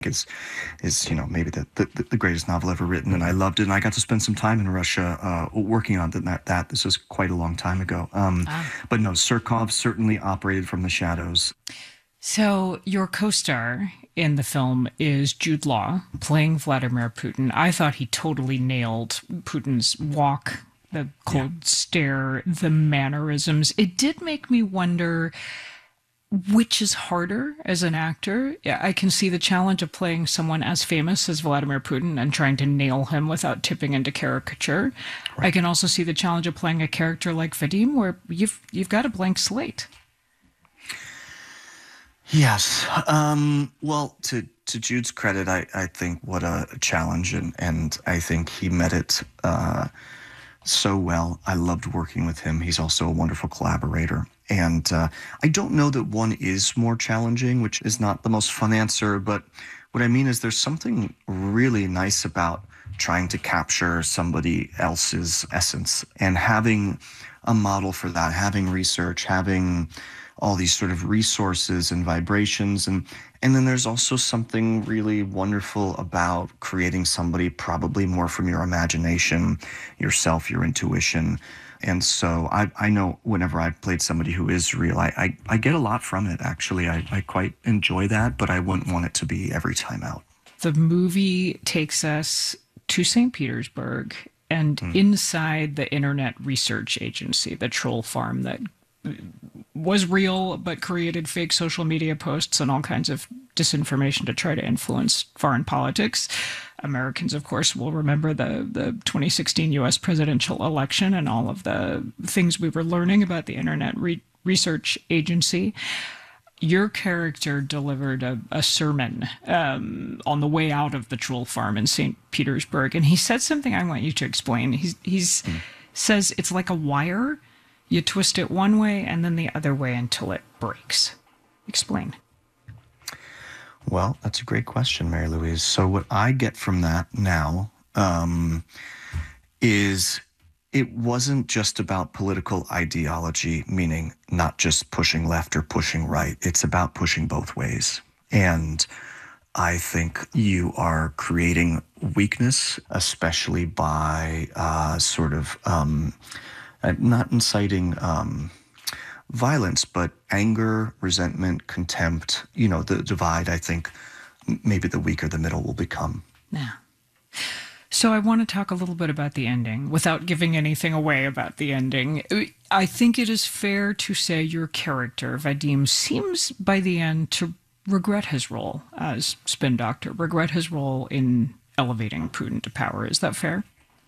is maybe the greatest novel ever written, and I loved it. And I got to spend some time in Russia working on that. This was quite a long time ago. But no, Surkov certainly operated from the shadows. So your co-star in the film is Jude Law playing Vladimir Putin. I thought he totally nailed Putin's walk, the cold stare, the mannerisms. It did make me wonder which is harder as an actor. I can see the challenge of playing someone as famous as Vladimir Putin and trying to nail him without tipping into caricature. Right. I can also see the challenge of playing a character like Vadim, where you've got a blank slate. Yes. Well, to Jude's credit, I think what a challenge, and I think he met it so well. I loved working with him. He's also a wonderful collaborator. And I don't know that one is more challenging, which is not the most fun answer, but what I mean is there's something really nice about trying to capture somebody else's essence and having a model for that, having research, having all these sort of resources and vibrations. And then there's also something really wonderful about creating somebody probably more from your imagination, yourself, your intuition. And so I know whenever I've played somebody who is real, I get a lot from it, actually. I quite enjoy that, but I wouldn't want it to be every time out. The movie takes us to St. Petersburg and inside the Internet Research Agency, the troll farm that was real but created fake social media posts and all kinds of disinformation to try to influence foreign politics. Americans, of course, will remember the 2016 U.S. presidential election and all of the things we were learning about the Internet Research Agency. Your character delivered a sermon on the way out of the troll farm in St. Petersburg, and he said something I want you to explain. He says it's like a wire. You twist it one way and then the other way until it breaks. Explain. Well, that's a great question, Mary Louise. So what I get from that now is it wasn't just about political ideology, meaning not just pushing left or pushing right. It's about pushing both ways. And I think you are creating weakness, especially by not inciting violence, but anger, resentment, contempt, the divide, I think maybe the weaker the middle will become. Yeah. So I want to talk a little bit about the ending without giving anything away about the ending. I think it is fair to say your character, Vadim, seems by the end to regret his role as spin doctor, regret his role in elevating Putin to power. Is that fair?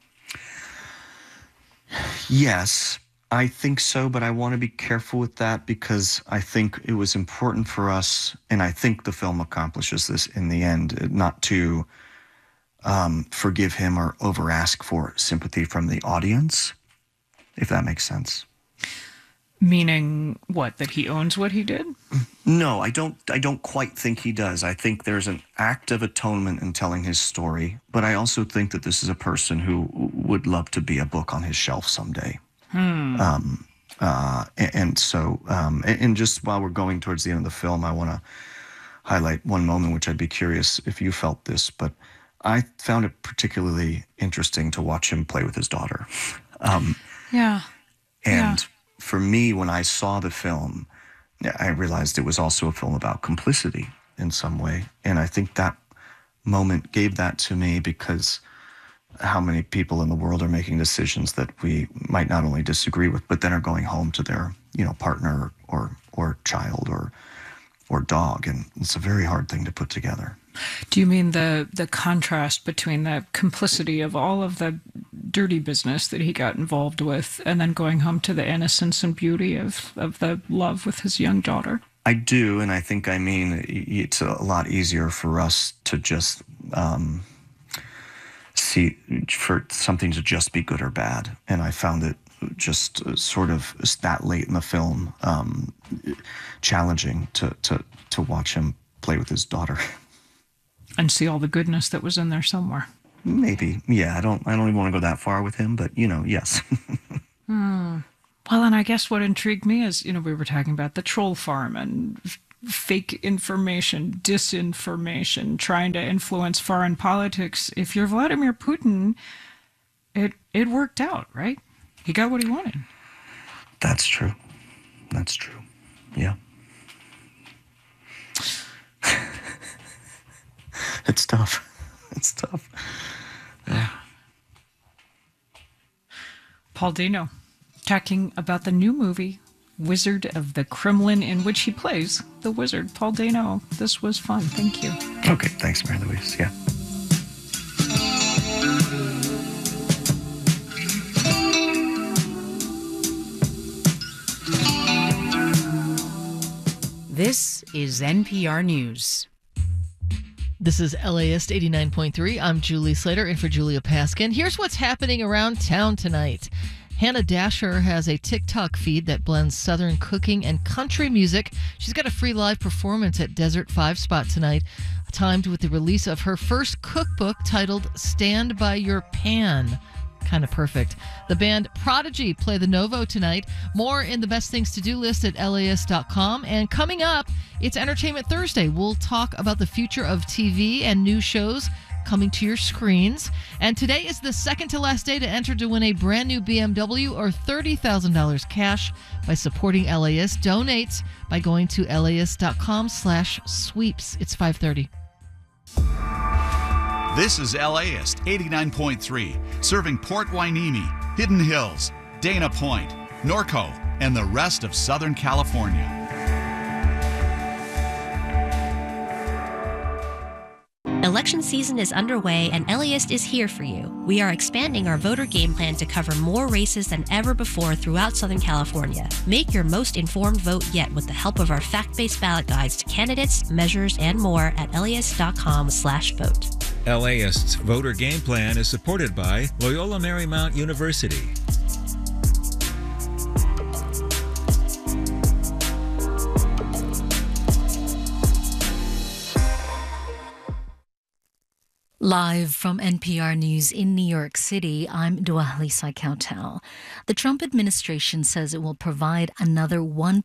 Yes, I think so, but I want to be careful with that because I think it was important for us, and I think the film accomplishes this in the end, not to forgive him or over ask for sympathy from the audience, if that makes sense. Meaning what? That he owns what he did? No, I don't quite think he does. I think there's an act of atonement in telling his story, but I also think that this is a person who would love to be a book on his shelf someday. And just while we're going towards the end of the film, I want to highlight one moment, which I'd be curious if you felt this, but I found it particularly interesting to watch him play with his daughter. For me, when I saw the film, I realized it was also a film about complicity in some way. And I think that moment gave that to me because how many people in the world are making decisions that we might not only disagree with, but then are going home to their, partner or child or dog. And it's a very hard thing to put together. Do you mean the contrast between the complicity of all of the dirty business that he got involved with and then going home to the innocence and beauty of the love with his young daughter? I do, and I think it's a lot easier for us to just see for something to just be good or bad. And I found it just sort of that late in the film challenging to watch him play with his daughter. And see all the goodness that was in there somewhere. Maybe, yeah. I don't even want to go that far with him, but yes. Well, and I guess what intrigued me is, we were talking about the troll farm and fake information, disinformation, trying to influence foreign politics. If you're Vladimir Putin, it worked out, right? He got what he wanted. That's true. That's true. Yeah. It's tough. It's tough. Yeah. Paul Dano talking about the new movie, Wizard of the Kremlin, in which he plays the wizard. Paul Dano, this was fun. Thank you. Okay, thanks, Mary Louise. Yeah. This is NPR News. This is LAist 89.3. I'm Julie Slater in for Julia Paskin. Here's what's happening around town tonight. Hannah Dasher has a TikTok feed that blends Southern cooking and country music. She's got a free live performance at Desert 5 Spot tonight, timed with the release of her first cookbook titled Stand By Your Pan. Kind of perfect. The band Prodigy play the Novo tonight. More in the best things to do list at LAist.com. And coming up, it's Entertainment Thursday. We'll talk about the future of TV and new shows coming to your screens. And today is the second to last day to enter to win a brand new BMW or $30,000 cash by supporting LAist. Donate by going to LAist.com/sweeps. It's 5:30. This is LAist 89.3, serving Port Hueneme, Hidden Hills, Dana Point, Norco, and the rest of Southern California. Election season is underway and LAist is here for you. We are expanding our voter game plan to cover more races than ever before throughout Southern California. Make your most informed vote yet with the help of our fact-based ballot guides to candidates, measures, and more at LAist.com/vote. LAist's voter game plan is supported by Loyola Marymount University. Live from NPR News in New York City, I'm Dwalisa Kautal. The Trump administration says it will provide another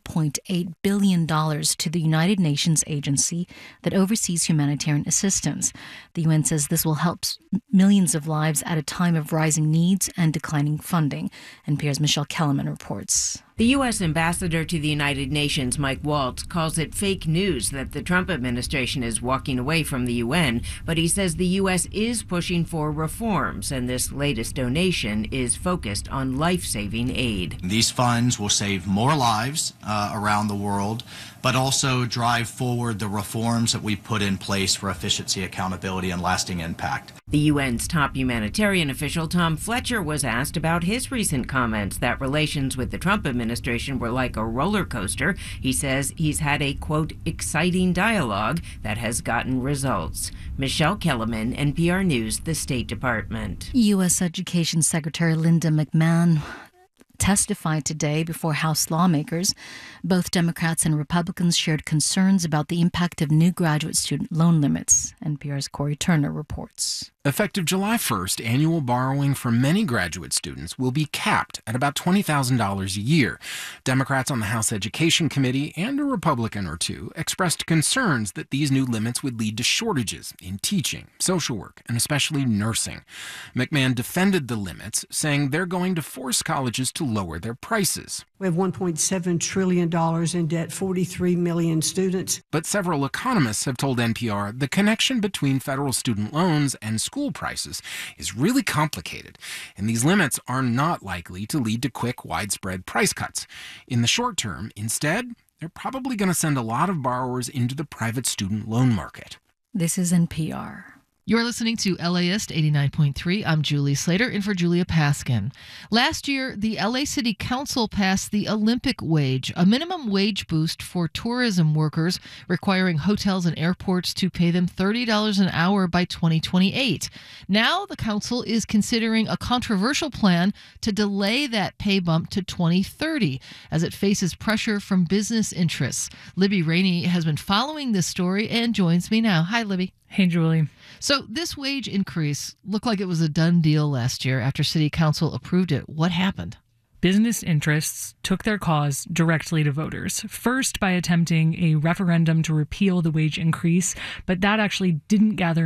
$1.8 billion to the United Nations agency that oversees humanitarian assistance. The UN says this will help millions of lives at a time of rising needs and declining funding. NPR's Michelle Kellerman reports. The U.S. ambassador to the United Nations, Mike Waltz, calls it fake news that the Trump administration is walking away from the UN, but he says the U.S. is pushing for reforms, and this latest donation is focused on life-saving aid. These funds will save more lives around the world, but also drive forward the reforms that we put in place for efficiency, accountability, and lasting impact. The UN's top humanitarian official, Tom Fletcher, was asked about his recent comments that relations with the Trump administration were like a roller coaster. He says he's had a, quote, exciting dialogue that has gotten results. Michelle Kellerman, NPR News, the State Department. U.S. Education Secretary Linda McMahon testified today before House lawmakers. Both Democrats and Republicans shared concerns about the impact of new graduate student loan limits. NPR's Corey Turner reports. Effective July 1st, annual borrowing for many graduate students will be capped at about $20,000 a year. Democrats on the House Education Committee and a Republican or two expressed concerns that these new limits would lead to shortages in teaching, social work, and especially nursing. McMahon defended the limits, saying they're going to force colleges to lower their prices. We have $1.7 trillion in debt, 43 million students. But several economists have told NPR the connection between federal student loans and school prices is really complicated, and these limits are not likely to lead to quick, widespread price cuts. In the short term, instead, they're probably going to send a lot of borrowers into the private student loan market. This is NPR. You're listening to LAist 89.3. I'm Julie Slater in for Julia Paskin. Last year, the LA City Council passed the Olympic wage, a minimum wage boost for tourism workers, requiring hotels and airports to pay them $30 an hour by 2028. Now, the council is considering a controversial plan to delay that pay bump to 2030 as it faces pressure from business interests. Libby Rainey has been following this story and joins me now. Hi, Libby. Hey, Julie. So this wage increase looked like it was a done deal last year after City Council approved it. What happened? business interests took their cause directly to voters, first by attempting a referendum to repeal the wage increase, but that actually didn't gather